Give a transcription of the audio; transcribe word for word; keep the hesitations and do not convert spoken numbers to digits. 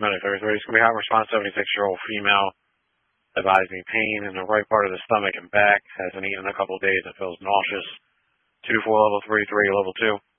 Medic thirty-three. It's going to be hot response, seventy-six-year-old female. Advised me pain in the right part of the stomach and back. Hasn't eaten in a couple of days and feels nauseous. two four level three, three level two.